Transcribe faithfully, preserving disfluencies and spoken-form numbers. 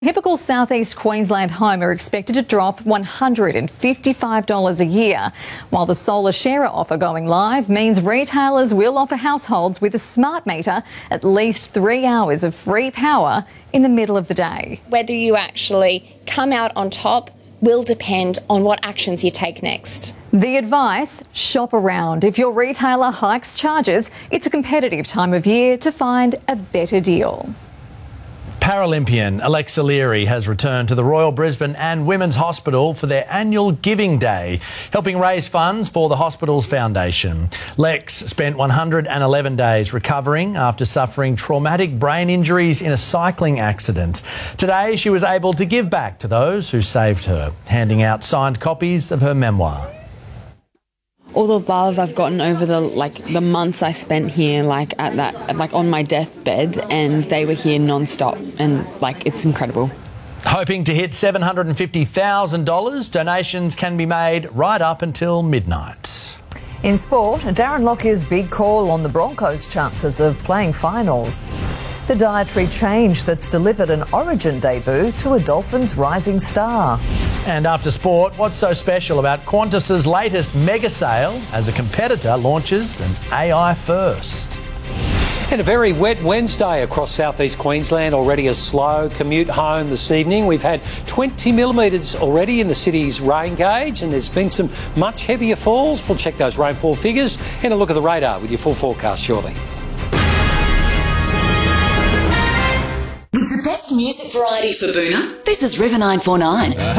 Typical southeast Queensland home are expected to drop one hundred fifty-five dollars a year, while the solar sharer offer going live means retailers will offer households with a smart meter at least three hours of free power in the middle of the day. Whether you actually come out on top will depend on what actions you take next. The advice: shop around. If your retailer hikes charges, it's a competitive time of year to find a better deal. Paralympian Alexa Leary has returned to the Royal Brisbane and Women's Hospital for their annual Giving Day, helping raise funds for the hospital's foundation. Lex spent one hundred eleven days recovering after suffering traumatic brain injuries in a cycling accident. Today, she was able to give back to those who saved her, handing out signed copies of her memoir. All the love I've gotten over the like the months I spent here, like at that, like on my deathbed, and they were here non-stop, and like it's incredible. Hoping to hit seven hundred fifty thousand dollars, donations can be made right up until midnight. In sport, Darren Lockyer's big call on the Broncos' chances of playing finals. The dietary change that's delivered an Origin debut to a Dolphins rising star. And after sport, what's so special about Qantas's latest mega sale as a competitor launches an A I first? And a very wet Wednesday across southeast Queensland, already a slow commute home this evening. We've had twenty millimetres already in the city's rain gauge, and there's been some much heavier falls. We'll check those rainfall figures and a look at the radar with your full forecast shortly. With the best music variety for Boona, this is River nine four nine.